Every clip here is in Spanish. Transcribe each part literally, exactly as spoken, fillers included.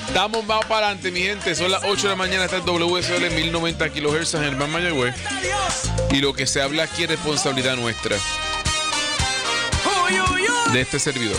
Estamos más para adelante, mi gente. Son las ocho de la mañana, está el W S L mil noventa kilohertz en Germán Mayagüez. Y lo que se habla aquí es responsabilidad nuestra, de este servidor.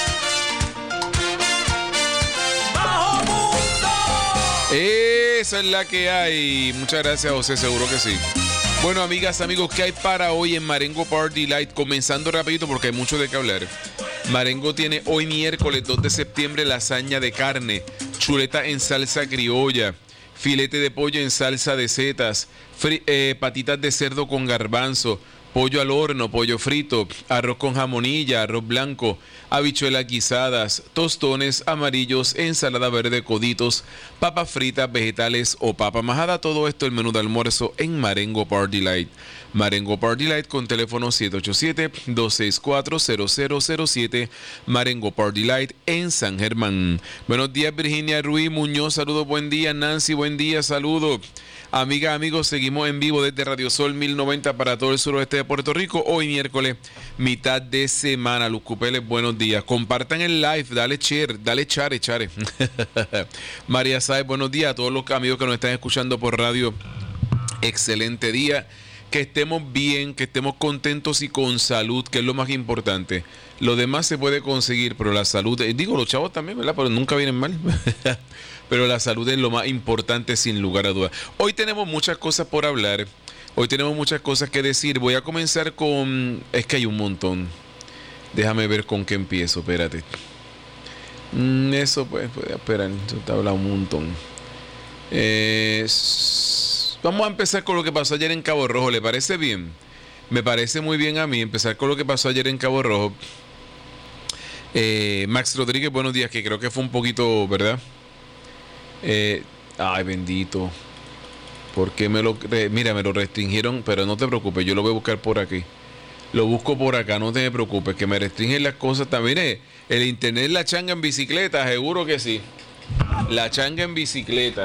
Esa es la que hay. Muchas gracias, José, seguro que sí. Bueno, amigas, amigos, ¿qué hay para hoy en Marengo Party Light? Comenzando rapidito porque hay mucho de qué hablar. Marengo tiene hoy miércoles dos de septiembre lasaña de carne, chuleta en salsa criolla, filete de pollo en salsa de setas, fri- eh, patitas de cerdo con garbanzo, pollo al horno, pollo frito, arroz con jamonilla, arroz blanco, habichuelas guisadas, tostones amarillos, ensalada verde, coditos, papas fritas, vegetales o papa majada. Todo esto el menú de almuerzo en Marengo Party Light. Marengo Party Light con teléfono siete ocho siete, dos seis cuatro, cero cero cero siete. Marengo Party Light en San Germán. Buenos días, Virginia Ruiz Muñoz, saludos, buen día. Nancy, buen día, saludos. Amigas, amigos, seguimos en vivo desde Radio Sol mil noventa para todo el suroeste de Puerto Rico. Hoy miércoles, mitad de semana. Luz Cupeles, buenos días. Compartan el live, dale share, dale chare, chare. María Sáez, buenos días a todos los amigos que nos están escuchando por radio. Excelente día. Que estemos bien, que estemos contentos y con salud, que es lo más importante. Lo demás se puede conseguir, pero la salud, eh, digo, los chavos también, ¿verdad? Pero nunca vienen mal. Pero la salud es lo más importante, sin lugar a dudas. Hoy tenemos muchas cosas por hablar. Hoy tenemos muchas cosas que decir. Voy a comenzar con... Es que hay un montón. Déjame ver con qué empiezo, espérate. Mm, eso pues, puede esperar. Eso te habla un montón. Eh... Vamos a empezar con lo que pasó ayer en Cabo Rojo. ¿Le parece bien? Me parece muy bien a mí empezar con lo que pasó ayer en Cabo Rojo. Eh, Max Rodríguez, buenos días, que creo que fue un poquito, ¿verdad? Eh, ay, bendito. ¿Por qué me lo... Eh, mira, me lo restringieron, pero no te preocupes, yo lo voy a buscar por aquí. Lo busco por acá, no te preocupes, que me restringen las cosas también. Eh, el internet, la changa en bicicleta, seguro que sí. La changa en bicicleta.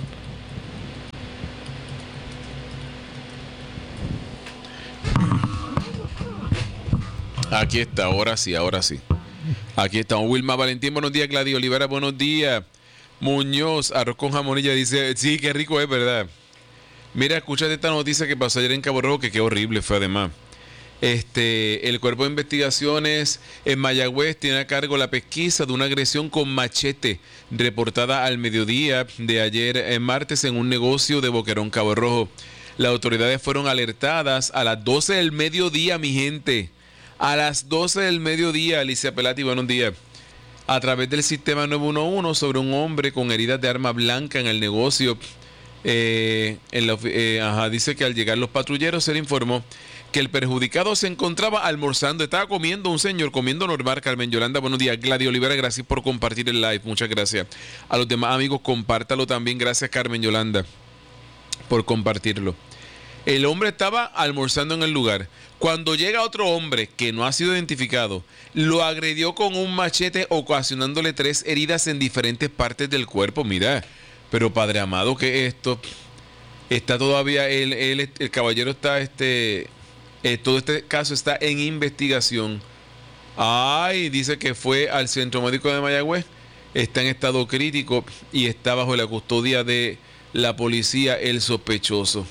Aquí está, ahora sí, ahora sí. Aquí está Wilma Valentín, buenos días. Gladys Olivera, buenos días. Muñoz, arroz con jamonilla, dice, sí, qué rico es, ¿verdad? Mira, escúchate esta noticia que pasó ayer en Cabo Rojo, que qué horrible fue además. Este, el Cuerpo de Investigaciones en Mayagüez tiene a cargo la pesquisa de una agresión con machete reportada al mediodía de ayer en martes en un negocio de Boquerón, Cabo Rojo. Las autoridades fueron alertadas a las doce del mediodía, mi gente. A las doce del mediodía, Alicia Pelati, buenos días. A través del sistema nueve uno uno sobre un hombre con heridas de arma blanca en el negocio. Eh, en la, eh, ajá, dice que al llegar los patrulleros se le informó que el perjudicado se encontraba almorzando, estaba comiendo, un señor comiendo normal. Carmen Yolanda, buenos días. Gladys Olivera, gracias por compartir el live, muchas gracias. A los demás amigos, compártalo también, gracias Carmen Yolanda por compartirlo. El hombre estaba almorzando en el lugar. Cuando llega otro hombre que no ha sido identificado, lo agredió con un machete, ocasionándole tres heridas en diferentes partes del cuerpo. Mira, pero Padre amado, ¿qué es esto? Está todavía, el, el, el caballero está, este, eh, todo este caso está en investigación. Ay, dice que fue al Centro Médico de Mayagüez, está en estado crítico y está bajo la custodia de la policía el sospechoso.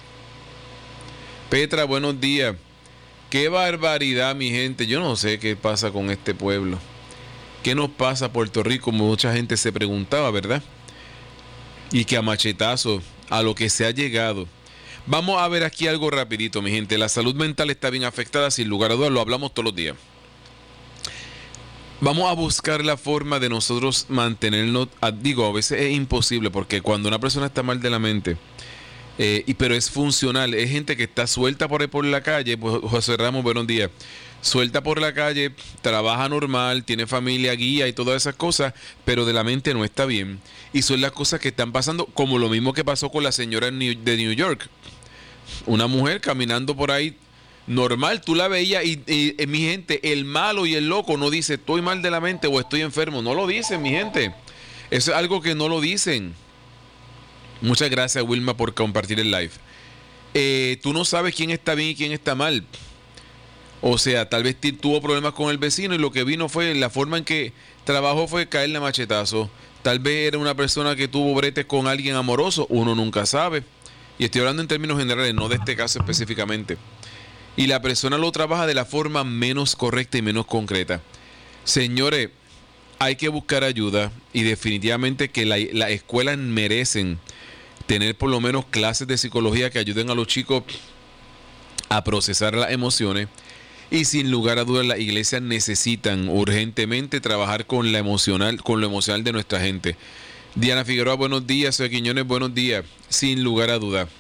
Petra, buenos días. Qué barbaridad, mi gente. Yo no sé qué pasa con este pueblo. ¿Qué nos pasa a Puerto Rico? Mucha gente se preguntaba, ¿verdad? Y que a machetazo, a lo que se ha llegado. Vamos a ver aquí algo rapidito, mi gente. La salud mental está bien afectada, sin lugar a dudas, lo hablamos todos los días. Vamos a buscar la forma de nosotros mantenernos, digo, a veces es imposible, porque cuando una persona está mal de la mente, Eh, y pero es funcional, es gente que está suelta por ahí por la calle, pues José Ramos, buenos días, suelta por la calle, trabaja normal, tiene familia, guía y todas esas cosas, pero de la mente no está bien, y son las cosas que están pasando, como lo mismo que pasó con la señora de New York, una mujer caminando por ahí normal, tú la veías y, y, y mi gente, el malo y el loco no dice estoy mal de la mente o estoy enfermo, no lo dicen, mi gente, eso es algo que no lo dicen. Muchas gracias, Wilma, por compartir el live. Eh, tú no sabes quién está bien y quién está mal. O sea, tal vez tuvo problemas con el vecino y lo que vino fue, la forma en que trabajó fue caerle a machetazo. Tal vez era una persona que tuvo bretes con alguien amoroso, uno nunca sabe. Y estoy hablando en términos generales, no de este caso específicamente. Y la persona lo trabaja de la forma menos correcta y menos concreta. Señores, hay que buscar ayuda y definitivamente que la- las escuelas merecen tener por lo menos clases de psicología que ayuden a los chicos a procesar las emociones. Y sin lugar a dudas, las iglesias necesitan urgentemente trabajar con la emocional, con lo emocional de nuestra gente. Diana Figueroa, buenos días. Soy Quiñones, buenos días. Sin lugar a dudas.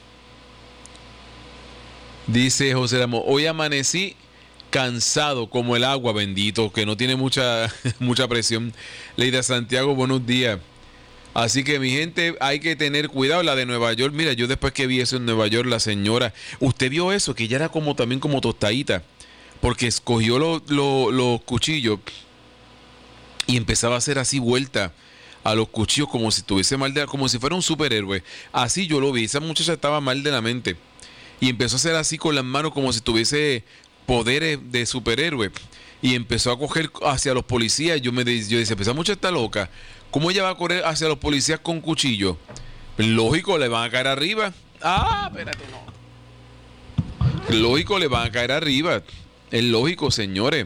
Dice José Ramos, hoy amanecí cansado como el agua, bendito, que no tiene mucha, mucha presión. Leida Santiago, buenos días. Así que mi gente, hay que tener cuidado. La de Nueva York, mira, yo después que vi eso en Nueva York, la señora, usted vio eso, que ella era como también como tostadita, porque escogió los lo, los cuchillos y empezaba a hacer así vuelta a los cuchillos como si tuviese mal de, como si fuera un superhéroe. Así yo lo vi, esa muchacha estaba mal de la mente y empezó a hacer así con las manos como si tuviese poderes de superhéroe y empezó a coger hacia los policías. Yo me yo decía, esa muchacha está loca, ¿cómo ella va a correr hacia los policías con cuchillo? Lógico, le van a caer arriba. Ah, espérate, no. Lógico, le van a caer arriba. Es lógico, señores.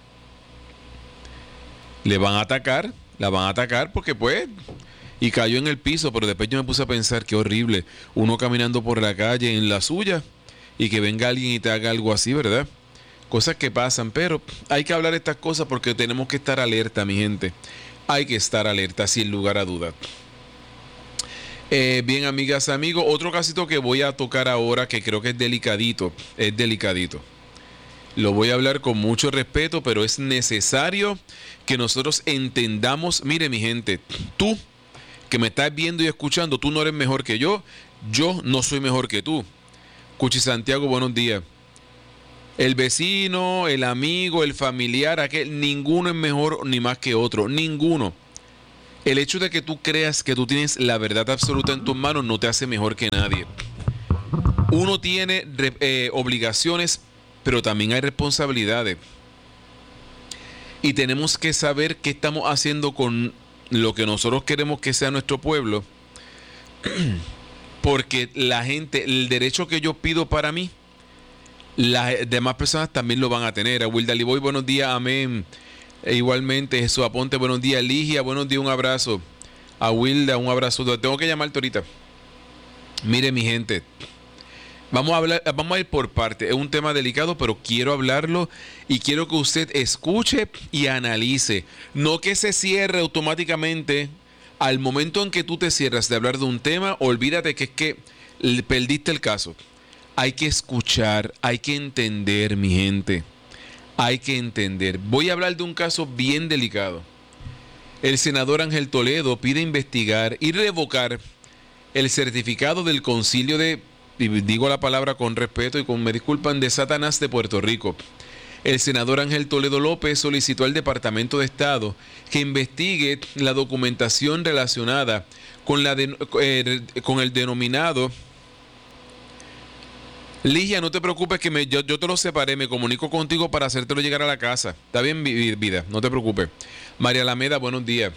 Le van a atacar, la van a atacar porque pues, y cayó en el piso, pero después yo me puse a pensar qué horrible, uno caminando por la calle en la suya y que venga alguien y te haga algo así, ¿verdad? Cosas que pasan, pero hay que hablar estas cosas porque tenemos que estar alerta, mi gente. Hay que estar alerta, sin lugar a dudas. Eh, bien, amigas, amigos, otro casito que voy a tocar ahora que creo que es delicadito, es delicadito. Lo voy a hablar con mucho respeto, pero es necesario que nosotros entendamos. Mire, mi gente, tú que me estás viendo y escuchando, tú no eres mejor que yo, yo no soy mejor que tú. Cuchi Santiago, buenos días. El vecino, el amigo, el familiar, aquel, ninguno es mejor ni más que otro, ninguno. El hecho de que tú creas que tú tienes la verdad absoluta en tus manos no te hace mejor que nadie. Uno tiene eh, obligaciones, pero también hay responsabilidades. Y tenemos que saber qué estamos haciendo con lo que nosotros queremos que sea nuestro pueblo. Porque la gente, el derecho que yo pido para mí, las demás personas también lo van a tener. A Wilda Liboy, buenos días, amén. E igualmente, Jesús Aponte, buenos días. Ligia, buenos días, un abrazo. A Wilda, un abrazo. Tengo que llamarte ahorita. Mire, mi gente, vamos a hablar, vamos a ir por parte. Es un tema delicado, pero quiero hablarlo y quiero que usted escuche y analice. No que se cierre automáticamente. Al momento en que tú te cierras de hablar de un tema, olvídate que es que perdiste el caso. Hay que escuchar, hay que entender, mi gente. Hay que entender. Voy a hablar de un caso bien delicado. El senador Ángel Toledo pide investigar y revocar el certificado del concilio de, y digo la palabra con respeto y con me disculpan, de Satanás de Puerto Rico. El senador Ángel Toledo López solicitó al Departamento de Estado que investigue la documentación relacionada con, la de, eh, con el denominado... Ligia, no te preocupes que me, yo, yo te lo separé, me comunico contigo para hacértelo llegar a la casa. Está bien, vida, no te preocupes. María Alameda, buenos días.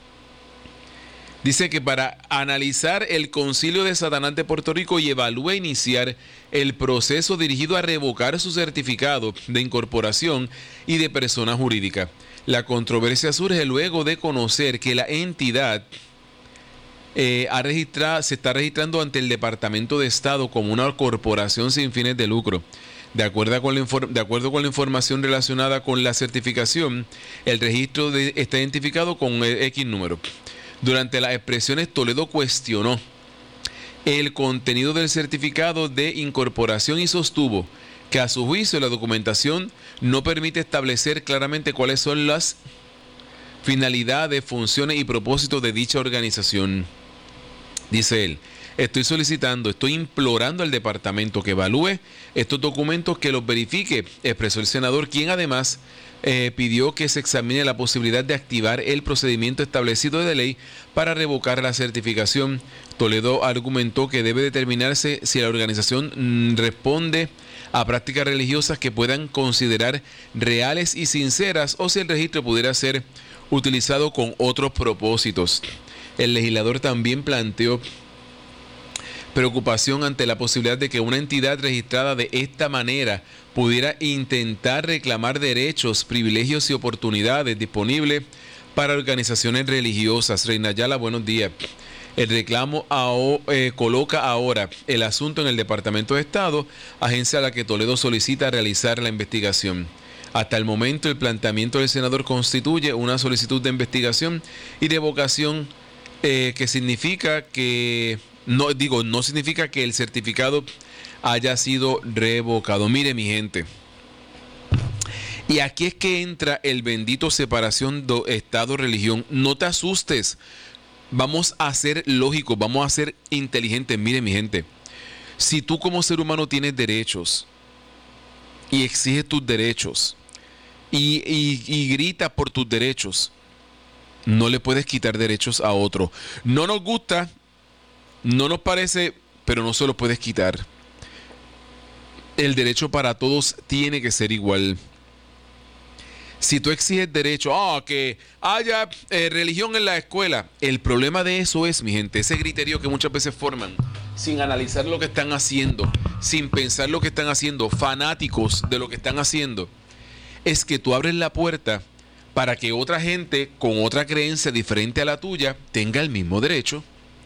Dice que para analizar el concilio de Satanás de Puerto Rico y evalúa iniciar el proceso dirigido a revocar su certificado de incorporación y de persona jurídica. La controversia surge luego de conocer que la entidad eh, ha registrado, se está registrando ante el Departamento de Estado como una corporación sin fines de lucro. De acuerdo con la, de acuerdo con la información relacionada con la certificación, el registro de, está identificado con X número. Durante las expresiones, Toledo cuestionó el contenido del certificado de incorporación y sostuvo que a su juicio la documentación no permite establecer claramente cuáles son las finalidades, funciones y propósitos de dicha organización. Dice él, estoy solicitando, estoy implorando al departamento que evalúe estos documentos, que los verifique, expresó el senador, quien además eh, pidió que se examine la posibilidad de activar el procedimiento establecido de ley para revocar la certificación. Toledo argumentó que debe determinarse si la organización mm, responde a prácticas religiosas que puedan considerar reales y sinceras, o si el registro pudiera ser utilizado con otros propósitos. El legislador también planteó preocupación ante la posibilidad de que una entidad registrada de esta manera pudiera intentar reclamar derechos, privilegios y oportunidades disponibles para organizaciones religiosas. Reina Ayala, buenos días. El reclamo aho- eh, coloca ahora el asunto en el Departamento de Estado, agencia a la que Toledo solicita realizar la investigación. Hasta el momento, el planteamiento del senador constituye una solicitud de investigación y de vocación eh, que significa que, no digo, no significa que el certificado haya sido revocado. Mire, mi gente, y aquí es que entra el bendito separación de Estado-religión. No te asustes. Vamos a ser lógicos, vamos a ser inteligentes. Mire, mi gente, si tú como ser humano tienes derechos y exiges tus derechos y, y, y gritas por tus derechos, no le puedes quitar derechos a otro. No nos gusta, no nos parece, pero no se los puedes quitar. El derecho para todos tiene que ser igual. Si tú exiges derecho, ah, que haya eh, religión en la escuela, el problema de eso es, mi gente, ese criterio que muchas veces forman, sin analizar lo que están haciendo, sin pensar lo que están haciendo, fanáticos de lo que están haciendo, es que tú abres la puerta para que otra gente con otra creencia diferente a la tuya tenga el mismo derecho.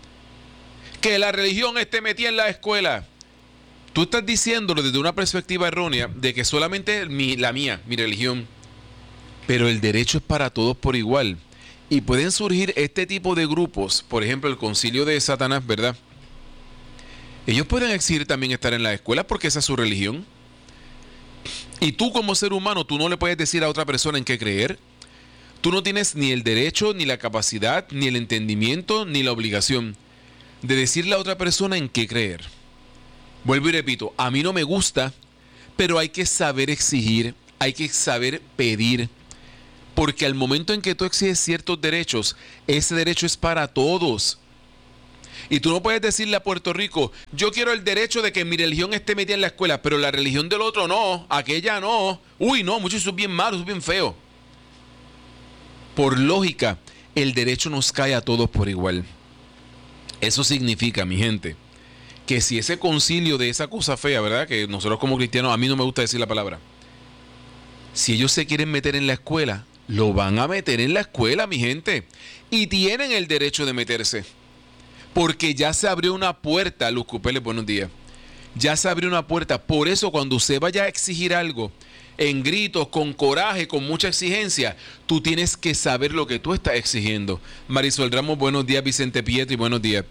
Que la religión esté metida en la escuela. Tú estás diciéndolo desde una perspectiva errónea de que solamente mi, la mía, mi religión. Pero el derecho es para todos por igual. Y pueden surgir este tipo de grupos, por ejemplo, el concilio de Satanás, ¿verdad? Ellos pueden exigir también estar en la escuela porque esa es su religión. Y tú como ser humano, tú no le puedes decir a otra persona en qué creer. Tú no tienes ni el derecho, ni la capacidad, ni el entendimiento, ni la obligación de decirle a otra persona en qué creer. Vuelvo y repito, a mí no me gusta, pero hay que saber exigir, hay que saber pedir. Porque al momento en que tú exiges ciertos derechos, ese derecho es para todos. Y tú no puedes decirle a Puerto Rico, yo quiero el derecho de que mi religión esté metida en la escuela, pero la religión del otro no, aquella no. Uy, no, mucho, eso es bien malo, eso es bien feo. Por lógica, el derecho nos cae a todos por igual. Eso significa, mi gente, que si ese concilio de esa cosa fea, ¿verdad? Que nosotros como cristianos, a mí no me gusta decir la palabra. Si ellos se quieren meter en la escuela, lo van a meter en la escuela, mi gente. Y tienen el derecho de meterse. Porque ya se abrió una puerta. Luz Cupeles, buenos días. Ya se abrió una puerta. Por eso cuando usted vaya a exigir algo, en gritos, con coraje, con mucha exigencia, tú tienes que saber lo que tú estás exigiendo. Marisol Ramos, buenos días. Vicente Pietri, buenos días.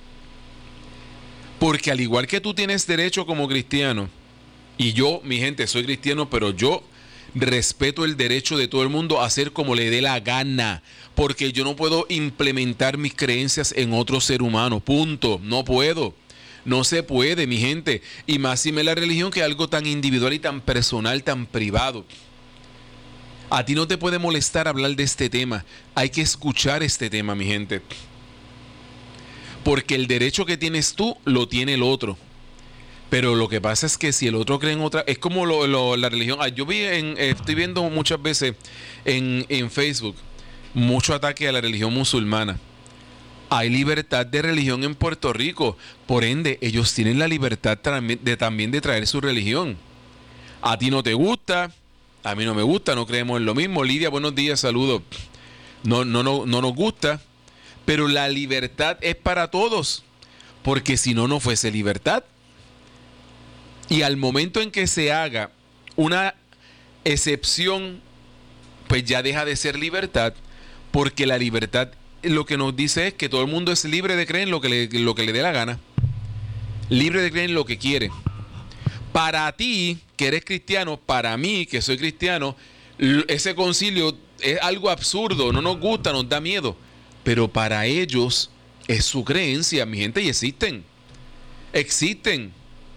Porque al igual que tú tienes derecho como cristiano, y yo, mi gente, soy cristiano, pero yo respeto el derecho de todo el mundo a hacer como le dé la gana, porque yo no puedo implementar mis creencias en otro ser humano, punto, no puedo, no se puede, mi gente, y más si me la religión, que es algo tan individual y tan personal, tan privado. A ti no te puede molestar hablar de este tema, hay que escuchar este tema, mi gente, porque el derecho que tienes tú lo tiene el otro. Pero lo que pasa es que si el otro cree en otra, es como lo, lo, la religión. Ah, yo vi en, eh, estoy viendo muchas veces en, en Facebook mucho ataque a la religión musulmana. Hay libertad de religión en Puerto Rico, por ende ellos tienen la libertad también de, también de traer su religión. A ti no te gusta, a mí no me gusta, no creemos en lo mismo. Lidia, buenos días, saludos. No, no, no, no nos gusta, pero la libertad es para todos, porque si no, no fuese libertad. Y al momento en que se haga una excepción, pues ya deja de ser libertad, porque la libertad lo que nos dice es que todo el mundo es libre de creer en lo que le, lo que le dé la gana, libre de creer en lo que quiere. Para ti, que eres cristiano, para mí, que soy cristiano, ese concilio es algo absurdo, no nos gusta, nos da miedo, pero para ellos es su creencia, mi gente, y existen, existen.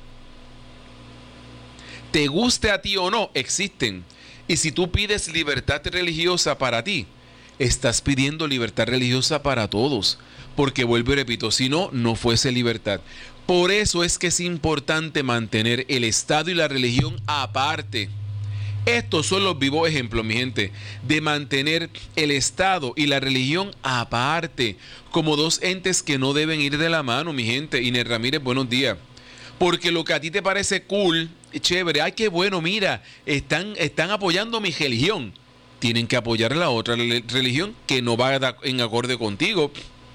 Te guste a ti o no, existen. Y si tú pides libertad religiosa para ti, estás pidiendo libertad religiosa para todos. Porque vuelvo y repito, si no, no fuese libertad. Por eso es que es importante mantener el Estado y la religión aparte. Estos son los vivos ejemplos, mi gente, de mantener el Estado y la religión aparte, como dos entes que no deben ir de la mano, mi gente. Inés Ramírez, buenos días. Porque lo que a ti te parece cool, chévere, ay, qué bueno, mira, están, están apoyando mi religión. Tienen que apoyar la otra religión que no va en acorde contigo.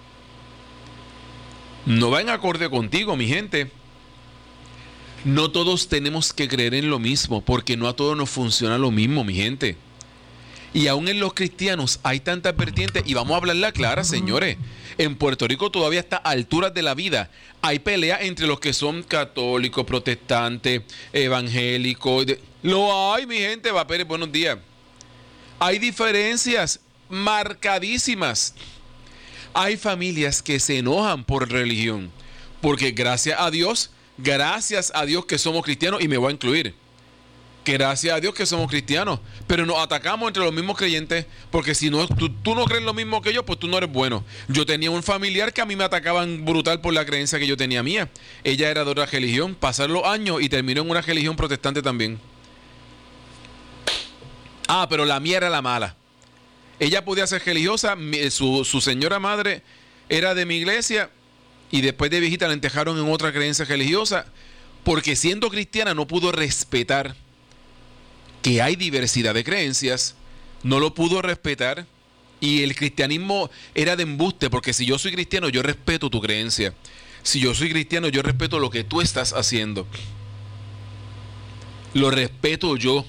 No va en acorde contigo, mi gente. No todos tenemos que creer en lo mismo, porque no a todos nos funciona lo mismo, mi gente. Y aún en los cristianos hay tantas vertientes, y vamos a hablarla clara, señores. En Puerto Rico todavía está a alturas de la vida. Hay pelea entre los que son católicos, protestantes, evangélicos. Lo hay, mi gente. Va, Pérez, buenos días. Hay diferencias marcadísimas. Hay familias que se enojan por religión, porque gracias a Dios, gracias a Dios que somos cristianos, y me voy a incluir, que gracias a Dios que somos cristianos, pero nos atacamos entre los mismos creyentes, porque si no, tú, tú no crees lo mismo que yo, pues tú no eres bueno. Yo tenía un familiar que a mí me atacaban brutal por la creencia que yo tenía mía. Ella era de otra religión, pasaron los años y terminó en una religión protestante también. Ah, pero la mía era la mala. Ella podía ser religiosa, su, su señora madre era de mi iglesia y después de viejita la entejaron en otra creencia religiosa porque siendo cristiana no pudo respetar que hay diversidad de creencias, no lo pudo respetar y el cristianismo era de embuste porque si yo soy cristiano yo respeto tu creencia, si yo soy cristiano yo respeto lo que tú estás haciendo, lo respeto yo.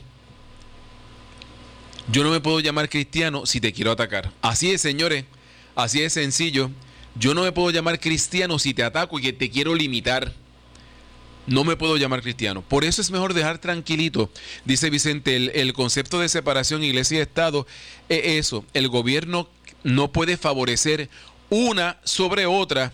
Yo no me puedo llamar cristiano si te quiero atacar. Así es, señores. Así es sencillo. Yo no me puedo llamar cristiano si te ataco y que te quiero limitar. No me puedo llamar cristiano. Por eso es mejor dejar tranquilito. Dice Vicente, el, el concepto de separación iglesia y Estado es eso. El gobierno no puede favorecer una sobre otra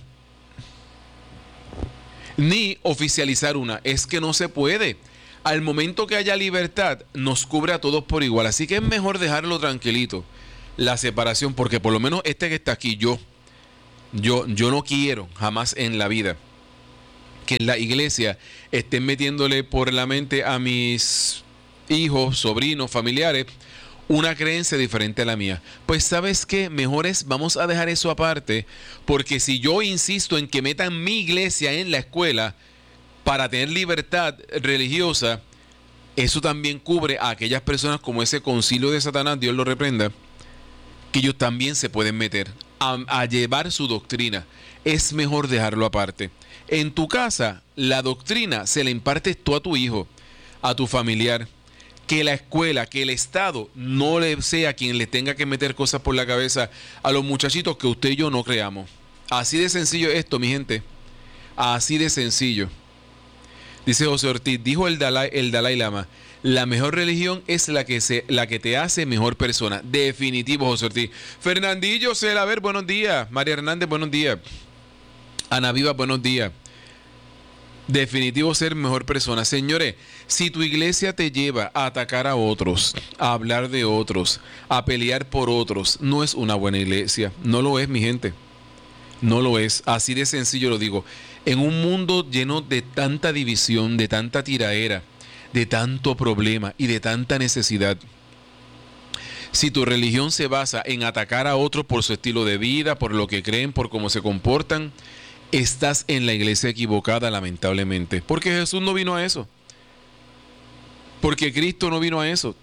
ni oficializar una. Es que no se puede. Al momento que haya libertad, nos cubre a todos por igual. Así que es mejor dejarlo tranquilito, la separación, porque por lo menos este que está aquí, yo, yo, yo no quiero jamás en la vida que en la iglesia estén metiéndole por la mente a mis hijos, sobrinos, familiares, una creencia diferente a la mía. Pues ¿sabes qué? Mejor es, vamos a dejar eso aparte, porque si yo insisto en que metan mi iglesia en la escuela, para tener libertad religiosa, eso también cubre a aquellas personas como ese concilio de Satanás, Dios lo reprenda, que ellos también se pueden meter a, a llevar su doctrina. Es mejor dejarlo aparte. En tu casa, la doctrina se la impartes tú a tu hijo, a tu familiar. Que la escuela, que el Estado no le sea quien le tenga que meter cosas por la cabeza a los muchachitos que usted y yo no creamos. Así de sencillo es esto, mi gente. Así de sencillo. Dice José Ortiz, dijo el Dalai, el Dalai Lama, la mejor religión es la que, se, la que te hace mejor persona. Definitivo, José Ortiz. Fernandillo, Celaver, buenos días. María Hernández, buenos días. Ana Viva, buenos días. Definitivo ser mejor persona. Señores, si tu iglesia te lleva a atacar a otros, a hablar de otros, a pelear por otros, no es una buena iglesia. No lo es, mi gente. No lo es. Así de sencillo lo digo. En un mundo lleno de tanta división, de tanta tiraera, de tanto problema y de tanta necesidad, si tu religión se basa en atacar a otros por su estilo de vida, por lo que creen, por cómo se comportan, estás en la iglesia equivocada, lamentablemente. Porque Jesús no vino a eso. Porque Cristo no vino a eso.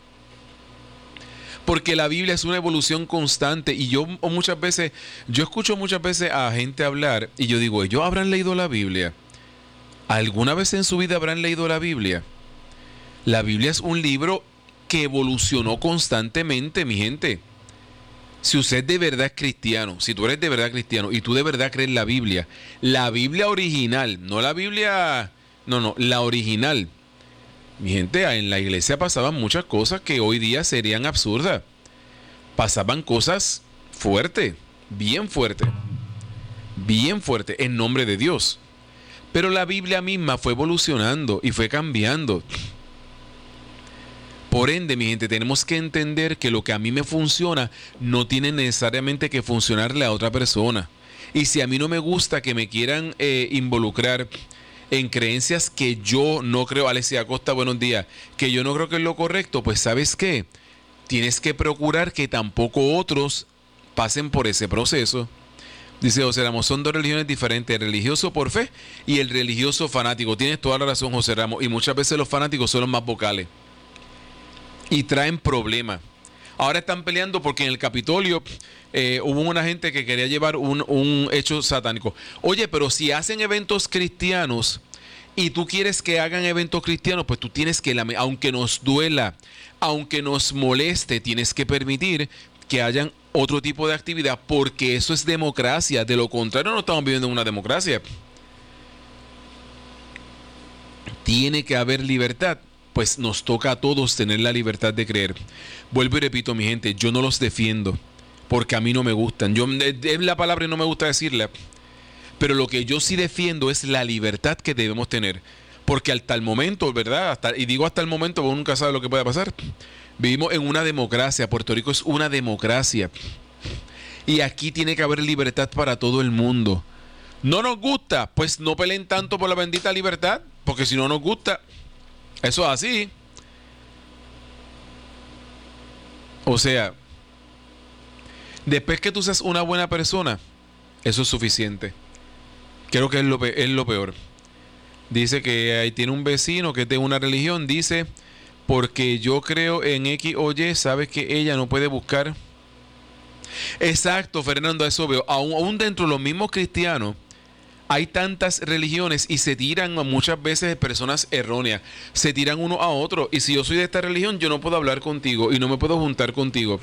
Porque la Biblia es una evolución constante y yo muchas veces, yo escucho muchas veces a gente hablar y yo digo, ¿ellos habrán leído la Biblia? ¿Alguna vez en su vida habrán leído la Biblia? La Biblia es un libro que evolucionó constantemente, mi gente. Si usted de verdad es cristiano, si tú eres de verdad cristiano y tú de verdad crees la Biblia, la Biblia original, no la Biblia, no, no, la original. Mi gente, en la iglesia pasaban muchas cosas que hoy día serían absurdas. Pasaban cosas fuertes, bien fuertes, bien fuertes, en nombre de Dios. Pero la Biblia misma fue evolucionando y fue cambiando. Por ende, mi gente, tenemos que entender que lo que a mí me funciona no tiene necesariamente que funcionarle a otra persona. Y si a mí no me gusta que me quieran eh, involucrar en creencias que yo no creo, Alexia Acosta, buenos días, que yo no creo que es lo correcto, pues ¿sabes qué? Tienes que procurar que tampoco otros pasen por ese proceso. Dice José Ramos, son dos religiones diferentes, el religioso por fe y el religioso fanático. Tienes toda la razón, José Ramos, y muchas veces los fanáticos son los más vocales y traen problemas. Ahora están peleando porque en el Capitolio eh, hubo una gente que quería llevar un, un hecho satánico. Oye, pero si hacen eventos cristianos y tú quieres que hagan eventos cristianos, pues tú tienes que, aunque nos duela, aunque nos moleste, tienes que permitir que hayan otro tipo de actividad, porque eso es democracia. De lo contrario, no estamos viviendo en una democracia. Tiene que haber libertad. Pues nos toca a todos tener la libertad de creer. Vuelvo y repito, mi gente, yo no los defiendo porque a mí no me gustan. Yo, es la palabra y no me gusta decirla. Pero lo que yo sí defiendo es la libertad que debemos tener. Porque hasta el momento, ¿verdad? Hasta, y digo hasta el momento porque uno nunca sabe lo que pueda pasar. Vivimos en una democracia. Puerto Rico es una democracia. Y aquí tiene que haber libertad para todo el mundo. ¿No nos gusta? Pues no peleen tanto por la bendita libertad. Porque si no nos gusta... Eso es así. O sea, después que tú seas una buena persona, eso es suficiente. Creo que es lo, pe- es lo peor. Dice que ahí tiene un vecino que es de una religión. Dice, porque yo creo en X o Y, sabes que ella no puede buscar. Exacto, Fernando, eso veo. Aún, aún dentro de los mismos cristianos, hay tantas religiones y se tiran muchas veces de personas erróneas. Se tiran uno a otro. Y si yo soy de esta religión, yo no puedo hablar contigo y no me puedo juntar contigo.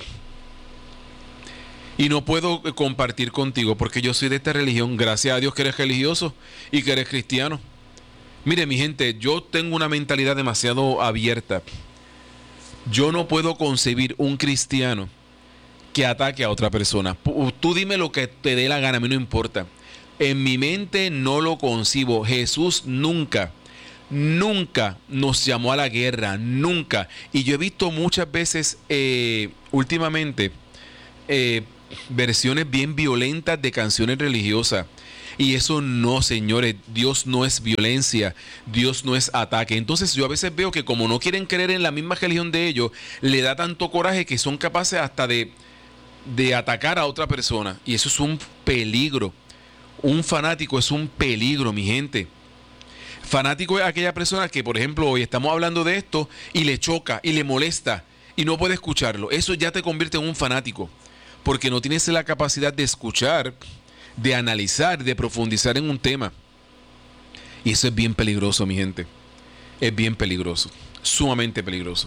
Y no puedo compartir contigo porque yo soy de esta religión. Gracias a Dios que eres religioso y que eres cristiano. Mire, mi gente, yo tengo una mentalidad demasiado abierta. Yo no puedo concebir un cristiano que ataque a otra persona. Tú dime lo que te dé la gana, a mí no importa. En mi mente no lo concibo. Jesús nunca, nunca nos llamó a la guerra, nunca. Y yo he visto muchas veces eh, últimamente eh, versiones bien violentas de canciones religiosas. Y eso no, señores, Dios no es violencia, Dios no es ataque. Entonces yo a veces veo que como no quieren creer en la misma religión de ellos, le da tanto coraje que son capaces hasta de, de atacar a otra persona. Y eso es un peligro. Un fanático es un peligro, mi gente. Fanático es aquella persona que, por ejemplo, hoy estamos hablando de esto y le choca y le molesta y no puede escucharlo. Eso ya te convierte en un fanático, porque no tienes la capacidad de escuchar, de analizar, de profundizar en un tema. Y eso es bien peligroso, mi gente. Es bien peligroso, sumamente peligroso.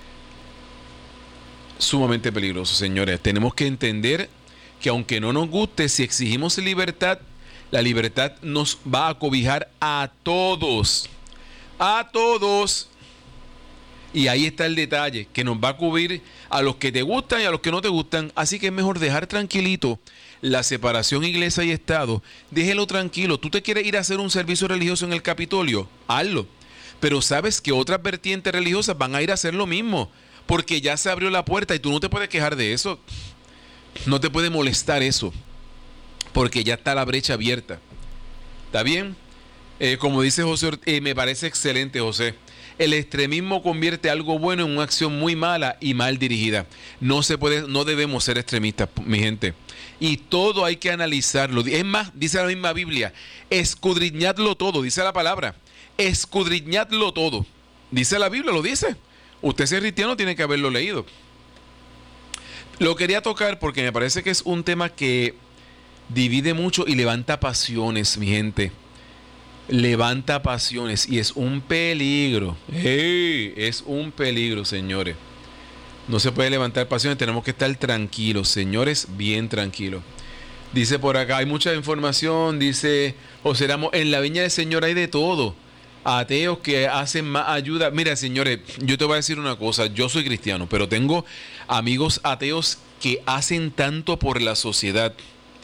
Sumamente peligroso, señores. Tenemos que entender que aunque no nos guste, si exigimos libertad, la libertad nos va a cobijar a todos. A todos. Y ahí está el detalle, que nos va a cubrir a los que te gustan y a los que no te gustan. Así que es mejor dejar tranquilito la separación iglesia y Estado. Déjelo tranquilo. ¿Tú te quieres ir a hacer un servicio religioso en el Capitolio? Hazlo. Pero sabes que otras vertientes religiosas van a ir a hacer lo mismo, porque ya se abrió la puerta y tú no te puedes quejar de eso. No te puede molestar eso, porque ya está la brecha abierta. ¿Está bien? Eh, como dice José, eh, me parece excelente, José. El extremismo convierte algo bueno en una acción muy mala y mal dirigida. No se puede, no debemos ser extremistas, mi gente. Y todo hay que analizarlo. Es más, dice la misma Biblia, escudriñadlo todo, dice la palabra. Escudriñadlo todo. Dice la Biblia, lo dice. Usted, si es cristiano, tiene que haberlo leído. Lo quería tocar porque me parece que es un tema que divide mucho y levanta pasiones, mi gente. Levanta pasiones y es un peligro. ¡Hey! Es un peligro, señores. No se puede levantar pasiones, tenemos que estar tranquilos, señores, bien tranquilos. Dice por acá, hay mucha información, dice José Ramos, en la viña del Señor hay de todo. Ateos que hacen más ayuda. Mira, señores, yo te voy a decir una cosa. Yo soy cristiano, pero tengo amigos ateos que hacen tanto por la sociedad.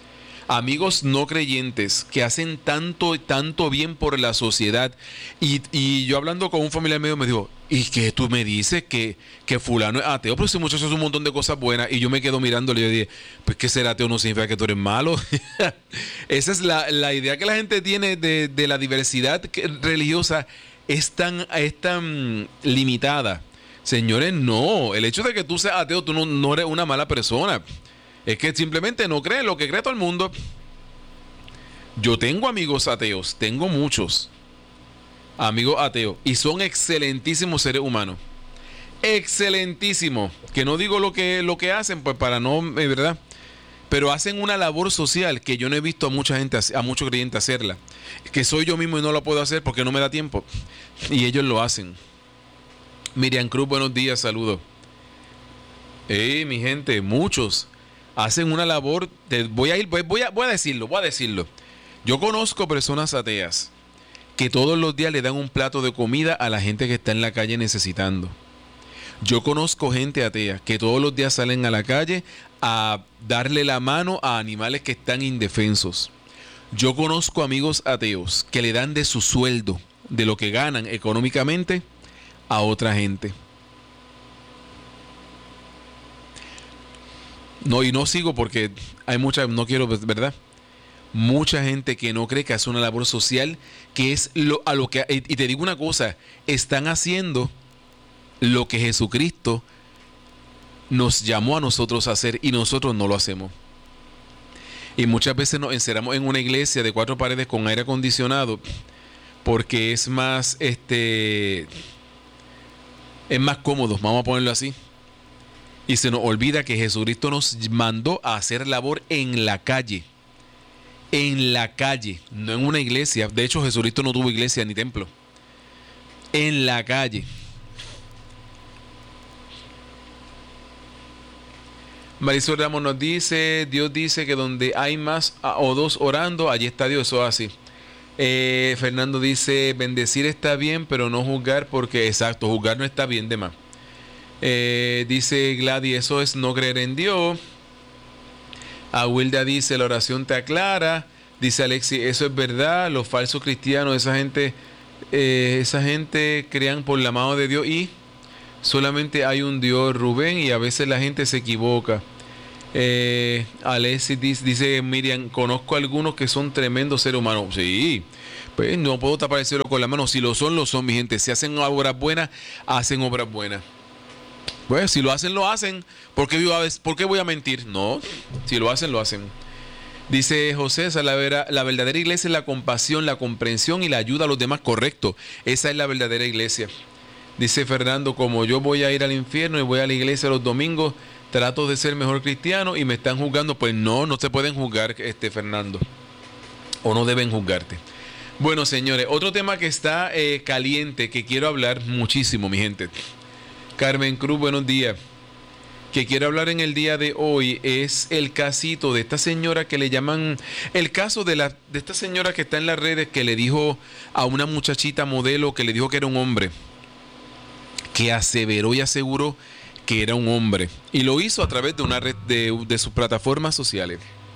amigos no creyentes que hacen tanto, tanto bien por la sociedad. Y, y yo hablando con un familiar mío me dijo, ¿y qué tú me dices? Que, que fulano es ateo, pero ese muchacho hace un montón de cosas buenas. Y yo me quedo mirándole y yo dije, pues que ser ateo no significa que tú eres malo. Esa es la, la idea que la gente tiene de, de la diversidad religiosa, es tan, es tan limitada. Señores, no. El hecho de que tú seas ateo, tú no, no eres una mala persona. Es que simplemente no crees lo que cree todo el mundo. Yo tengo amigos ateos, tengo muchos amigos ateos y son excelentísimos seres humanos. Excelentísimos. Que no digo lo que, lo que hacen, pues para no, es verdad. Pero hacen una labor social que yo no he visto a mucha gente, a muchos creyentes hacerla. Que soy yo mismo y no la puedo hacer porque no me da tiempo. Y ellos lo hacen. Miriam Cruz, buenos días, saludos. Hey, mi gente, muchos hacen una labor de, voy a ir, voy, voy a, voy a decirlo, voy a decirlo. Yo conozco personas ateas que todos los días le dan un plato de comida a la gente que está en la calle necesitando. Yo conozco gente atea que todos los días salen a la calle a darle la mano a animales que están indefensos. Yo conozco amigos ateos que le dan de su sueldo, de lo que ganan económicamente, a otra gente. No, y no sigo porque hay mucha, no quiero, ¿verdad? Mucha gente que no cree que hace una labor social, que es lo, a lo que, y te digo una cosa, están haciendo lo que Jesucristo nos llamó a nosotros a hacer y nosotros no lo hacemos. Y muchas veces nos encerramos en una iglesia de cuatro paredes con aire acondicionado porque es más, este, es más cómodo, vamos a ponerlo así. Y se nos olvida que Jesucristo nos mandó a hacer labor en la calle. En la calle, no en una iglesia. De hecho, Jesucristo no tuvo iglesia ni templo. En la calle. Marisol Ramos nos dice, Dios dice que donde hay más o dos orando, allí está Dios. Eso es así. Eh, Fernando dice, bendecir está bien, pero no juzgar porque, exacto, juzgar no está bien de más. Eh, dice Gladys, eso es no creer en Dios. Awilda dice, la oración te aclara. Dice Alexi, eso es verdad. Los falsos cristianos, esa gente, eh, esa gente crean por la mano de Dios y solamente hay un Dios, Rubén, y a veces la gente se equivoca. Eh, Alexi dice, dice Miriam, conozco a algunos que son tremendos seres humanos. Sí, pues no puedo tapar el cielo con la mano. Si lo son, lo son, mi gente. Si hacen obras buenas, hacen obras buenas. Pues si lo hacen, lo hacen. ¿Por qué, ¿Por qué voy a mentir? No, si lo hacen, lo hacen. Dice José, la, vera, la verdadera iglesia es la compasión, la comprensión y la ayuda a los demás. Correcto, esa es la verdadera iglesia. Dice Fernando, como yo voy a ir al infierno y voy a la iglesia los domingos, trato de ser mejor cristiano y me están juzgando. Pues no, no se pueden juzgar, este Fernando. O no deben juzgarte. Bueno, señores, otro tema que está eh, caliente, que quiero hablar muchísimo, mi gente. Carmen Cruz, buenos días. Que quiero hablar en el día de hoy es el casito de esta señora que le llaman, el caso de, la, de esta señora que está en las redes que le dijo a una muchachita modelo que le dijo que era un hombre, que aseveró y aseguró que era un hombre y lo hizo a través de una red de, de sus plataformas sociales.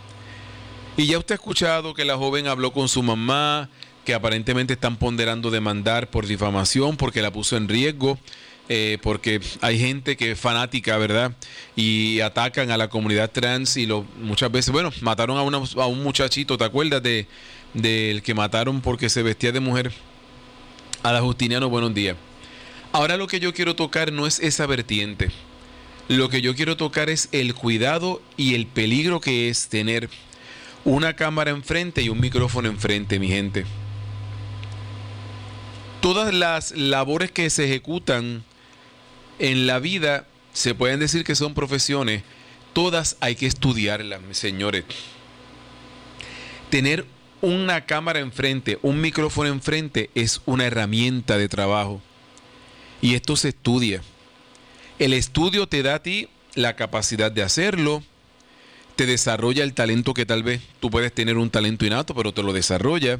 Y ya usted ha escuchado que la joven habló con su mamá, que aparentemente están ponderando demandar por difamación porque la puso en riesgo. Eh, porque hay gente que es fanática, ¿verdad? Y atacan a la comunidad trans y lo, muchas veces, bueno, mataron a, una, a un muchachito, ¿te acuerdas de del que mataron porque se vestía de mujer? A la Justiniano, buenos días. Ahora lo que yo quiero tocar no es esa vertiente. Lo que yo quiero tocar es el cuidado y el peligro que es tener una cámara enfrente y un micrófono enfrente, mi gente. Todas las labores que se ejecutan en la vida se pueden decir que son profesiones, todas hay que estudiarlas, señores. Tener una cámara enfrente, un micrófono enfrente es una herramienta de trabajo y esto se estudia. El estudio te da a ti la capacidad de hacerlo, te desarrolla el talento que tal vez tú puedes tener un talento innato, pero te lo desarrolla.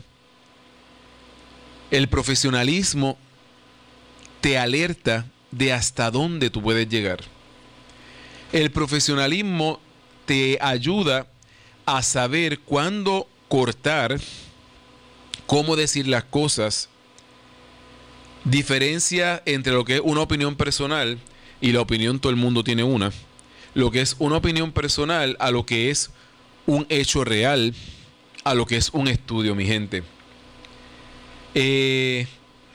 El profesionalismo te alerta de hasta dónde tú puedes llegar. El profesionalismo te ayuda a saber cuándo cortar, cómo decir las cosas, diferencia entre lo que es una opinión personal y la opinión, todo el mundo tiene una, lo que es una opinión personal a lo que es un hecho real, a lo que es un estudio, mi gente. Eh,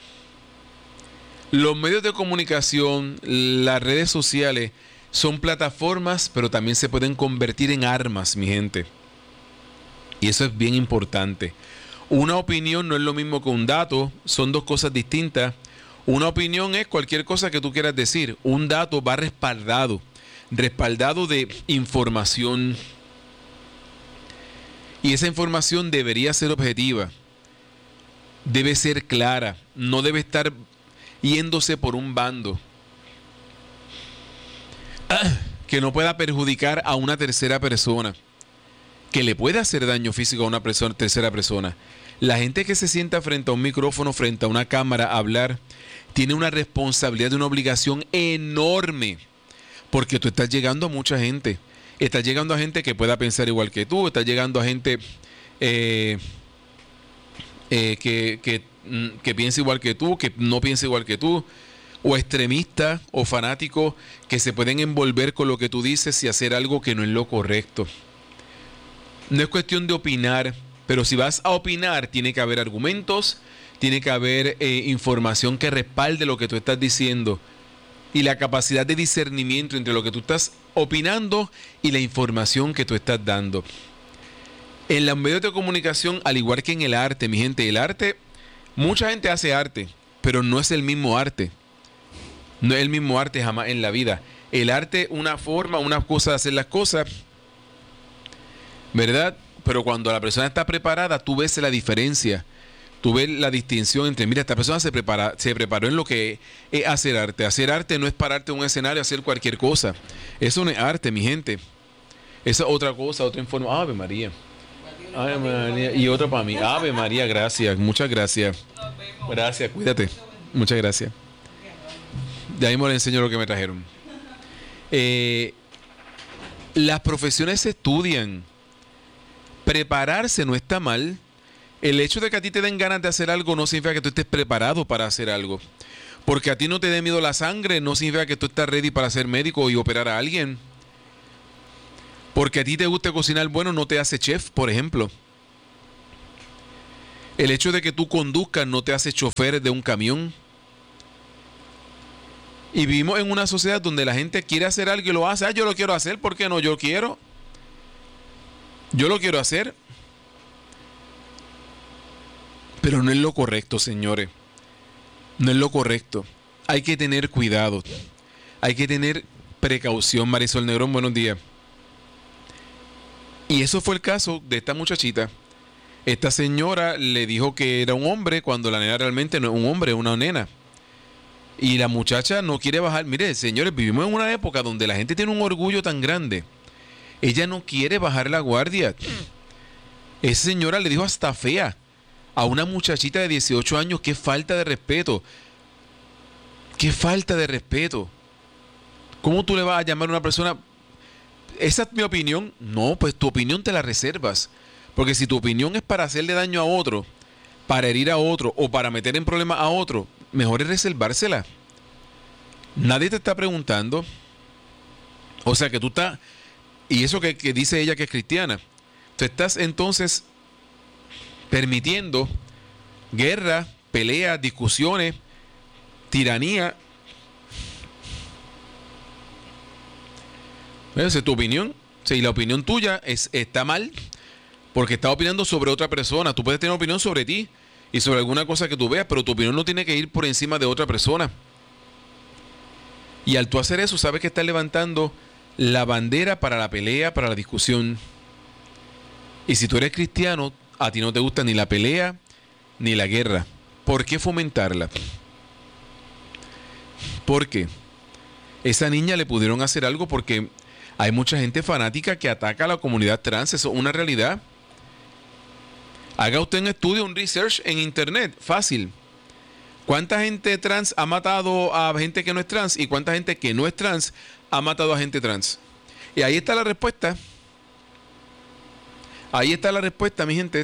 los medios de comunicación, las redes sociales son plataformas, pero también se pueden convertir en armas, mi gente. Y eso es bien importante. Una opinión no es lo mismo que un dato, son dos cosas distintas. Una opinión es cualquier cosa que tú quieras decir. Un dato va respaldado, respaldado de información. Y esa información debería ser objetiva, debe ser clara, no debe estar yéndose por un bando que no pueda perjudicar a una tercera persona, que le pueda hacer daño físico a una persona, tercera persona. La gente que se sienta frente a un micrófono, frente a una cámara a hablar, tiene una responsabilidad y una obligación enorme, porque tú estás llegando a mucha gente. Estás llegando a gente que pueda pensar igual que tú, estás llegando a gente eh, eh, que, que, que piensa igual que tú, que no piensa igual que tú, o extremistas o fanáticos que se pueden envolver con lo que tú dices y hacer algo que no es lo correcto. No es cuestión de opinar, pero si vas a opinar, tiene que haber argumentos, tiene que haber eh, información que respalde lo que tú estás diciendo y la capacidad de discernimiento entre lo que tú estás opinando y la información que tú estás dando. En los medios de comunicación, al igual que en el arte, mi gente, el arte, mucha gente hace arte, pero no es el mismo arte. No es el mismo arte jamás en la vida. El arte, una forma, una cosa de hacer las cosas, ¿verdad? Pero cuando la persona está preparada, tú ves la diferencia. Tú ves la distinción entre, mira, esta persona se prepara, se preparó en lo que es hacer arte. Hacer arte no es pararte en un escenario a hacer cualquier cosa. Eso no es arte, mi gente. Esa es otra cosa, otra información. Ave María. Ave María. Y otra para mí. Ave María, gracias. Muchas gracias. Gracias, cuídate. Muchas gracias. De ahí me le enseño lo que me trajeron. Eh, las profesiones se estudian. Prepararse no está mal. El hecho de que a ti te den ganas de hacer algo no significa que tú estés preparado para hacer algo. Porque a ti no te dé miedo la sangre no significa que tú estás ready para ser médico y operar a alguien. Porque a ti te guste cocinar bueno no te hace chef, por ejemplo. El hecho de que tú conduzcas no te hace chofer de un camión. Y vivimos en una sociedad donde la gente quiere hacer algo y lo hace. Ah, yo lo quiero hacer, ¿por qué no? Yo quiero. Yo lo quiero hacer. Pero no es lo correcto, señores. No es lo correcto. Hay que tener cuidado. Hay que tener precaución. Marisol Negrón, buenos días. Y eso fue el caso de esta muchachita. Esta señora le dijo que era un hombre cuando la nena realmente no es un hombre, es una nena. Y la muchacha no quiere bajar. Mire, señores, vivimos en una época donde la gente tiene un orgullo tan grande. Ella no quiere bajar la guardia. Esa señora le dijo hasta fea a una muchachita de dieciocho años. Qué falta de respeto. Qué falta de respeto. ¿Cómo tú le vas a llamar a una persona? Esa es mi opinión. No, pues tu opinión te la reservas. Porque si tu opinión es para hacerle daño a otro, para herir a otro o para meter en problemas a otro, mejor es reservársela. Nadie te está preguntando. O sea que tú estás... Y eso que, que dice ella que es cristiana. Tú estás entonces permitiendo guerra, peleas, discusiones, tiranía. Esa es tu opinión. Si la opinión tuya es, está mal, porque estás opinando sobre otra persona. Tú puedes tener opinión sobre ti y sobre alguna cosa que tú veas, pero tu opinión no tiene que ir por encima de otra persona. Y al tú hacer eso, sabes que estás levantando la bandera para la pelea, para la discusión. Y si tú eres cristiano, a ti no te gusta ni la pelea ni la guerra. ¿Por qué fomentarla? Porque esa niña le pudieron hacer algo porque hay mucha gente fanática que ataca a la comunidad trans. Eso es una realidad. Haga usted un estudio, un research en internet, fácil. ¿Cuánta gente trans ha matado a gente que no es trans? ¿Y cuánta gente que no es trans ha matado a gente trans? Y ahí está la respuesta. Ahí está la respuesta, mi gente.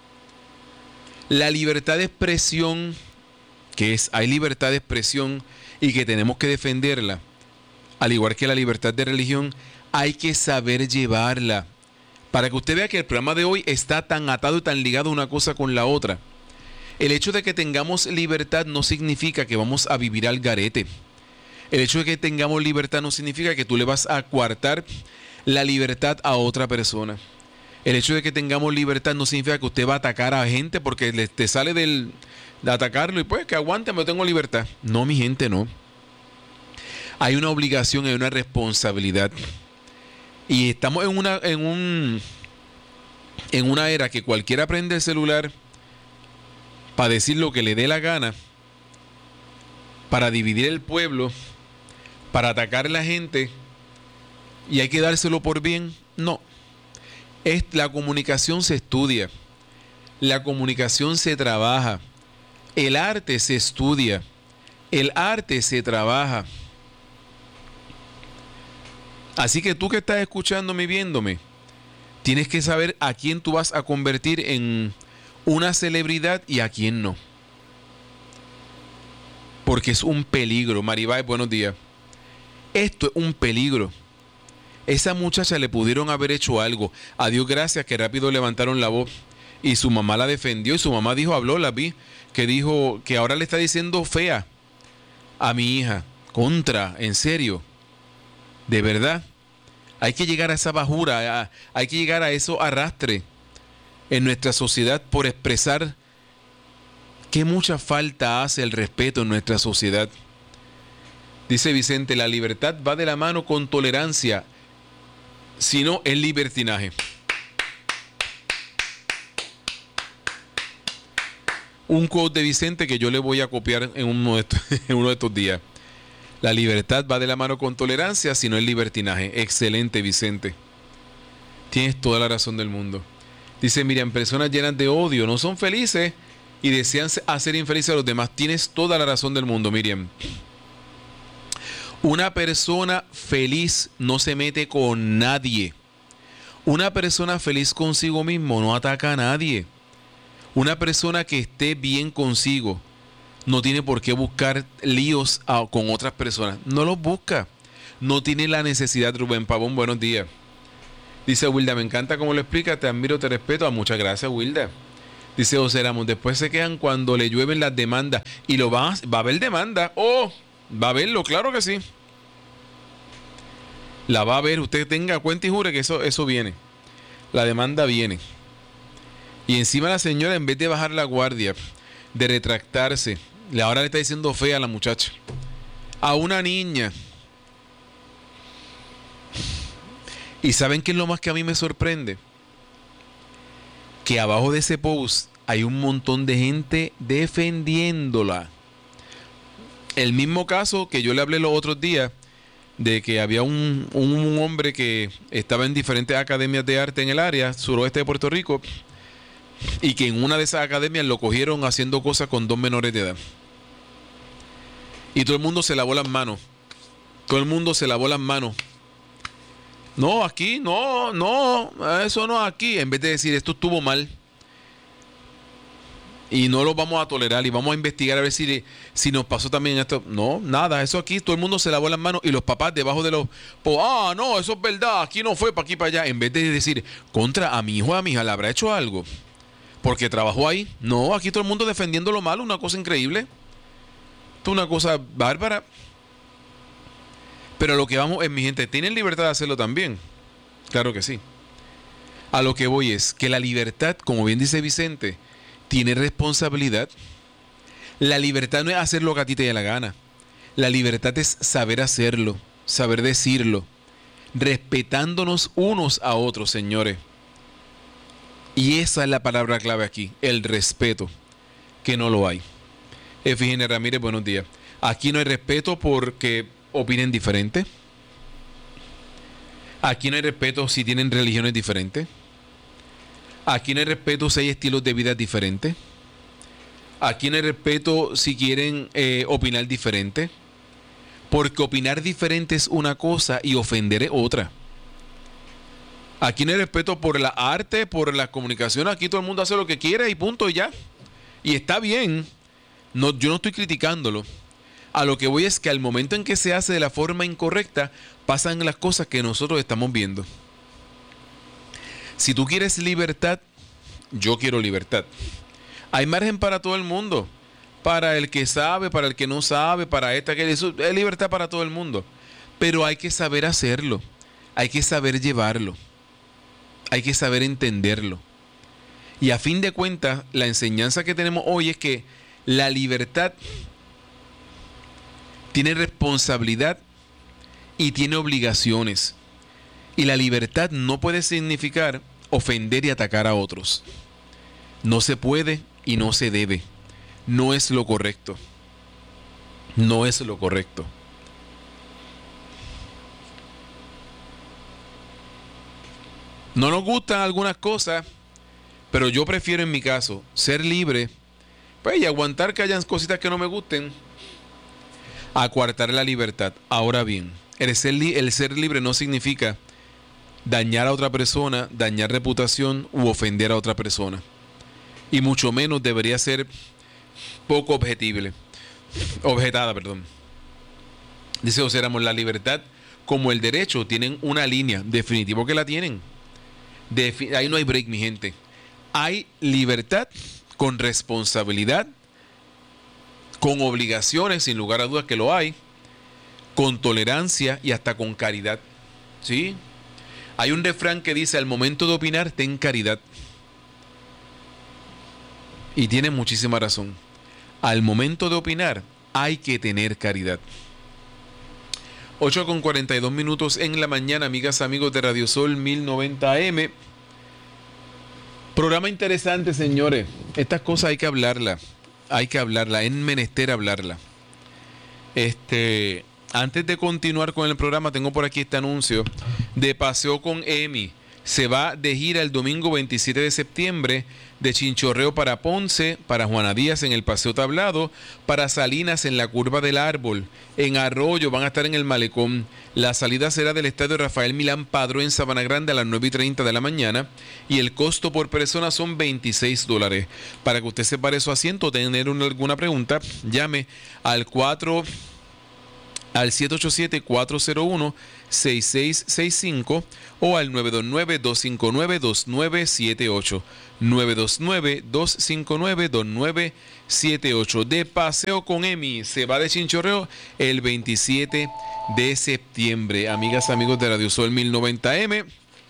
La libertad de expresión, que es, hay libertad de expresión y que tenemos que defenderla, al igual que la libertad de religión, hay que saber llevarla. Para que usted vea que el programa de hoy está tan atado y tan ligado una cosa con la otra. El hecho de que tengamos libertad no significa que vamos a vivir al garete. El hecho de que tengamos libertad no significa que tú le vas a coartar la libertad a otra persona. El hecho de que tengamos libertad no significa que usted va a atacar a gente porque le, te sale del, de atacarlo y pues que aguante, yo tengo libertad. No, mi gente, no. Hay una obligación, hay una responsabilidad. Y estamos en una, en un, en una era que cualquiera prende el celular para decir lo que le dé la gana, para dividir el pueblo, para atacar a la gente, y hay que dárselo por bien. No. Es, la comunicación se estudia, la comunicación se trabaja, el arte se estudia, el arte se trabaja. Así que tú que estás escuchándome y viéndome, tienes que saber a quién tú vas a convertir en una celebridad y a quién no. Porque es un peligro. Maribay, buenos días. Esto es un peligro. Esa muchacha le pudieron haber hecho algo. A Dios gracias que rápido levantaron la voz y su mamá la defendió y su mamá dijo, habló, la vi, que dijo que ahora le está diciendo fea a mi hija. Contra, en serio. De verdad. Hay que llegar a esa bajura, a, hay que llegar a eso arrastre en nuestra sociedad por expresar que mucha falta hace el respeto en nuestra sociedad. Dice Vicente, la libertad va de la mano con tolerancia, si no es libertinaje. Un quote de Vicente que yo le voy a copiar en uno de estos, en uno de estos días. La libertad va de la mano con tolerancia, si no es libertinaje. Excelente, Vicente. Tienes toda la razón del mundo. Dice Miriam, personas llenas de odio no son felices y desean hacer infelices a los demás. Tienes toda la razón del mundo, Miriam. Una persona feliz no se mete con nadie. Una persona feliz consigo mismo no ataca a nadie. Una persona que esté bien consigo no tiene por qué buscar líos a, con otras personas. No los busca. No tiene la necesidad. Rubén Pavón, buenos días. Dice Wilda, me encanta cómo lo explica, te admiro, te respeto. Ah, muchas gracias, Wilda. Dice José Ramos, después se quedan cuando le llueven las demandas. Y lo va, va a haber demanda. Oh, va a haberlo, claro que sí. La va a ver, usted tenga cuenta y jure que eso, eso viene. La demanda viene. Y encima la señora, en vez de bajar la guardia, de retractarse, ahora le está diciendo fea a la muchacha. A una niña. ¿Y saben qué es lo más que a mí me sorprende? Que abajo de ese post hay un montón de gente defendiéndola. El mismo caso que yo le hablé los otros días, de que había un, un, un hombre que estaba en diferentes academias de arte en el área suroeste de Puerto Rico, y que en una de esas academias lo cogieron haciendo cosas con dos menores de edad. Y todo el mundo se lavó las manos. Todo el mundo se lavó las manos. No, aquí, no, no, eso no aquí. En vez de decir, esto estuvo mal y no lo vamos a tolerar y vamos a investigar a ver si, si nos pasó también esto. No, nada, eso aquí, todo el mundo se lavó las manos y los papás debajo de los... Pues, ah, no, eso es verdad, aquí no fue, para aquí, para allá. En vez de decir, contra, a mi hijo, a mi hija, ¿le habrá hecho algo? Porque trabajó ahí. No, aquí todo el mundo defendiendo lo malo, una cosa increíble. Esto es una cosa bárbara. Pero lo que vamos es, mi gente, ¿tienen libertad de hacerlo también? Claro que sí. A lo que voy es que la libertad, como bien dice Vicente, tiene responsabilidad. La libertad no es hacer lo que a ti te dé la gana. La libertad es saber hacerlo, saber decirlo, respetándonos unos a otros, señores. Y esa es la palabra clave aquí, el respeto, que no lo hay. Efigenia Ramírez, buenos días. Aquí no hay respeto porque opinen diferente. Aquí no hay respeto si tienen religiones diferentes. Aquí no hay respeto si hay estilos de vida diferentes. Aquí no hay respeto si quieren eh, opinar diferente. Porque opinar diferente es una cosa y ofender es otra. Aquí no hay respeto por la arte, por la comunicación. Aquí todo el mundo hace lo que quiere y punto y ya. Y está bien. No, yo no estoy criticándolo. A lo que voy es que al momento en que se hace de la forma incorrecta, pasan las cosas que nosotros estamos viendo. Si tú quieres libertad, yo quiero libertad. Hay margen para todo el mundo. Para el que sabe, para el que no sabe, para esta, que eso, hay libertad para todo el mundo. Pero hay que saber hacerlo. Hay que saber llevarlo. Hay que saber entenderlo. Y a fin de cuentas, la enseñanza que tenemos hoy es que la libertad tiene responsabilidad y tiene obligaciones. Y la libertad no puede significar ofender y atacar a otros. No se puede y no se debe. No es lo correcto. No es lo correcto. No nos gustan algunas cosas, pero yo prefiero en mi caso ser libre, pues, y aguantar que hayan cositas que no me gusten, a coartar la libertad. Ahora bien, el ser, li- el ser libre no significa dañar a otra persona, dañar reputación u ofender a otra persona. Y mucho menos debería ser poco objetible, objetada, perdón. Dice José Ramos, la libertad como el derecho tienen una línea, definitivo que la tienen. Defi- ahí no hay break, mi gente. Hay libertad con responsabilidad, con obligaciones, sin lugar a dudas que lo hay, con tolerancia y hasta con caridad. ¿Sí? Hay un refrán que dice, al momento de opinar, ten caridad. Y tiene muchísima razón. Al momento de opinar, hay que tener caridad. ocho con cuarenta y dos minutos en la mañana, amigas, amigos de Radio Sol mil noventa A M. Programa interesante, señores. Estas cosas hay que hablarlas. Hay que hablarlas. Es menester hablarlas. Este, antes de continuar con el programa, tengo por aquí este anuncio de Paseo con Emi. Se va de gira el domingo veintisiete de septiembre de Chinchorreo para Ponce, para Juana Díaz en el Paseo Tablado, para Salinas en la Curva del Árbol, en Arroyo van a estar en el Malecón. La salida será del Estadio Rafael Milán Padrón en Sabana Grande a las nueve y treinta de la mañana y el costo por persona son veintiséis dólares. Para que usted separe su asiento o tener una, alguna pregunta, llame al cuatro al siete ocho siete, cuatro cero uno, seis seis seis cinco o al nueve dos nueve, dos cinco nueve, dos nueve siete ocho. nueve dos nueve, dos cinco nueve, dos nueve siete ocho. De Paseo con Emi se va de Chinchorreo el veintisiete de septiembre. Amigas, amigos de Radio Sol mil noventa A M.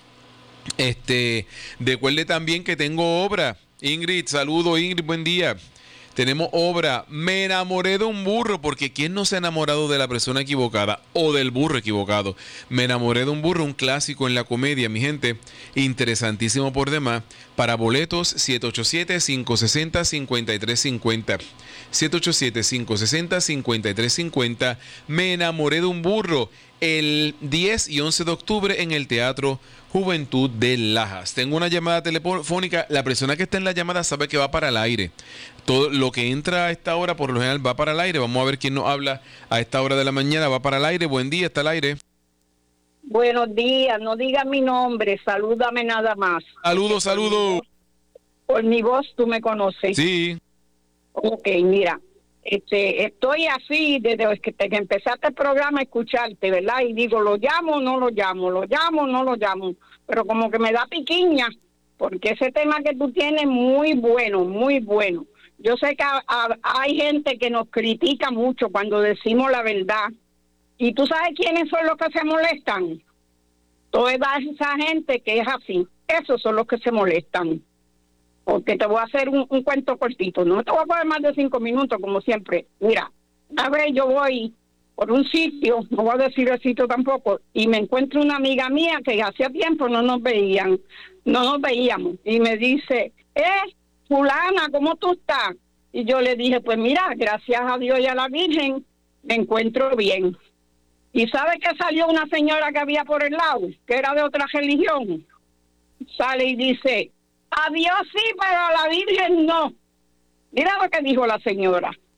Este, recuerde también que tengo obra. Ingrid, saludo Ingrid, buen día. Tenemos obra, me enamoré de un burro, porque ¿quién no se ha enamorado de la persona equivocada o del burro equivocado? Me enamoré de un burro, un clásico en la comedia, mi gente, interesantísimo por demás. Para boletos, siete ocho siete, cinco seis cero, cinco tres cinco cero. siete ocho siete, cinco seis cero, cinco tres cinco cero. Me enamoré de un burro, el diez y once de octubre en el Teatro Juventud de Lajas. Tengo una llamada telefónica. La persona que está en la llamada sabe que va para el aire. Todo lo que entra a esta hora por lo general va para el aire. Vamos a ver quién nos habla a esta hora de la mañana. Va para el aire. Buen día, está al aire. Buenos días, no diga mi nombre, salúdame nada más. Saludos, saludos. Por mi voz tú me conoces. Sí. Ok, mira, este, estoy así desde que, desde que empezaste el programa a escucharte, ¿verdad? Y digo, ¿lo llamo o no lo llamo? ¿Lo llamo o no lo llamo? Pero como que me da piquiña, porque ese tema que tú tienes muy bueno, muy bueno. Yo sé que a, a, hay gente que nos critica mucho cuando decimos la verdad. ¿Y tú sabes quiénes son los que se molestan? Toda esa gente que es así. Esos son los que se molestan. Porque te voy a hacer un, un cuento cortito. No te voy a poner más de cinco minutos, como siempre. Mira, a ver, yo voy por un sitio, no voy a decir el sitio tampoco, y me encuentro una amiga mía que hacía tiempo no nos veían, no nos veíamos. Y me dice, eh, fulana, ¿cómo tú estás? Y yo le dije, pues mira, gracias a Dios y a la Virgen, me encuentro bien. ¿Y sabe que salió una señora que había por el lado, que era de otra religión? Sale y dice, a Dios sí, pero a la Virgen no. Mira lo que dijo la señora.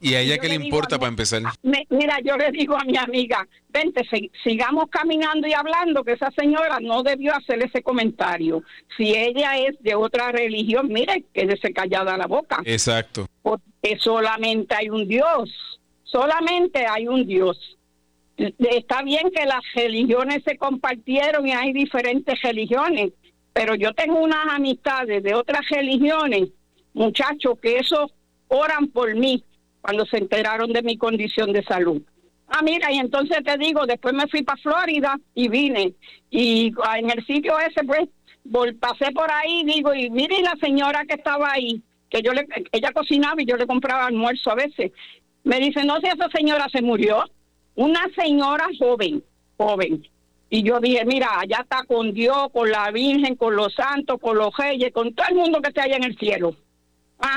¿Y a ella qué le importa para empezar? Me, mira, yo le digo a mi amiga, vente, si, sigamos caminando y hablando, que esa señora no debió hacer ese comentario. Si ella es de otra religión, mire, quédese callada la boca. Exacto. Porque solamente hay un Dios, solamente hay un Dios. Está bien que las religiones se compartieron y hay diferentes religiones, pero yo tengo unas amistades de otras religiones, muchachos, que esos oran por mí cuando se enteraron de mi condición de salud. Ah, mira, y entonces te digo, después me fui para Florida y vine. Y en el sitio ese, pues, vol- pasé por ahí, digo, y mire la señora que estaba ahí, que yo le, ella cocinaba y yo le compraba almuerzo a veces. Me dice, no sé, esa señora se murió. Una señora joven, joven. Y yo dije, mira, allá está con Dios, con la Virgen, con los santos, con los reyes, con todo el mundo que está allá en el cielo. ¿Ah?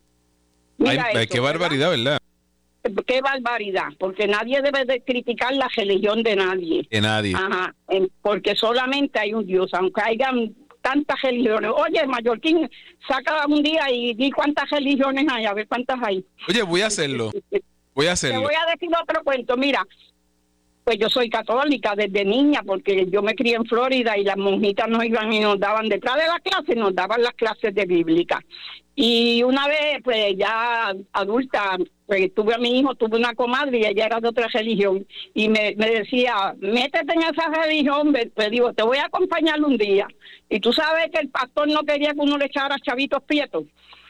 Mira Ay, eso, qué barbaridad, ¿verdad? ¿verdad? Qué barbaridad, porque nadie debe de criticar la religión de nadie. De nadie. Ajá, porque solamente hay un Dios, aunque hayan tantas religiones. Oye, Mallorquín, saca un día y di cuántas religiones hay, a ver cuántas hay. Oye, voy a hacerlo, voy a hacerlo. Te voy a decir otro cuento, mira. Pues yo soy católica desde niña, porque yo me crié en Florida y las monjitas nos iban y nos daban detrás de la clase, nos daban las clases de bíblica. Y una vez, pues ya adulta, pues tuve a mi hijo, tuve una comadre y ella era de otra religión. Y me, me decía, métete en esa religión, pues digo, te voy a acompañar un día. Y tú sabes que el pastor no quería que uno le echara chavitos prietos.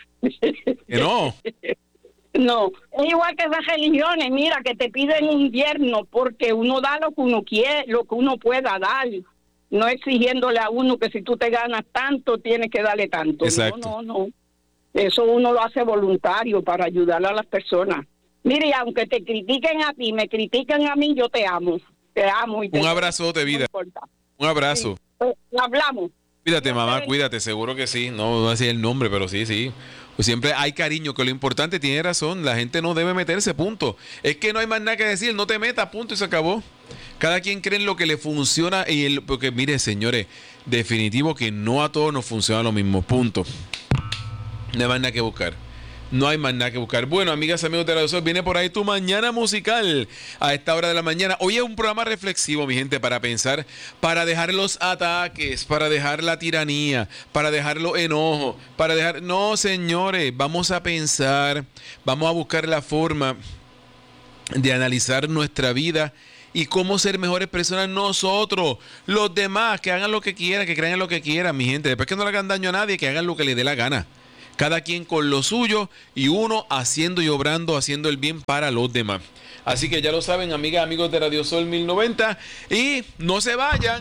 ¿Que no? No, es igual que esas religiones, mira, que te piden invierno porque uno da lo que uno quiere, lo que uno pueda dar, no exigiéndole a uno que si tú te ganas tanto, tienes que darle tanto. Exacto. No, no, no. Eso uno lo hace voluntario para ayudar a las personas. Mire, aunque te critiquen a ti, me critiquen a mí, yo te amo. Te amo. Y te Un abrazo de vida. No Un abrazo. Sí. Pues, hablamos. Cuídate, mamá, cuídate, seguro que sí. No voy a decir el nombre, pero sí, sí. Pues siempre hay cariño, que lo importante, tiene razón, la gente no debe meterse, punto. Es que no hay más nada que decir, no te metas, punto, y se acabó. Cada quien cree en lo que le funciona, y el, porque mire, señores, definitivo que no a todos nos funciona lo mismo, punto. No hay más nada que buscar. No hay más nada que buscar. Bueno, amigas, amigos de Radio Sol, viene por ahí tu mañana musical a esta hora de la mañana. Hoy es un programa reflexivo, mi gente, para pensar, para dejar los ataques, para dejar la tiranía, para dejar los enojos, para dejar... No, señores, vamos a pensar, vamos a buscar la forma de analizar nuestra vida y cómo ser mejores personas nosotros. Los demás, que hagan lo que quieran, que crean en lo que quieran, mi gente. Después que no le hagan daño a nadie, que hagan lo que les dé la gana. Cada quien con lo suyo y uno haciendo y obrando, haciendo el bien para los demás. Así que ya lo saben, amigas, amigos de Radio Sol mil noventa. Y no se vayan.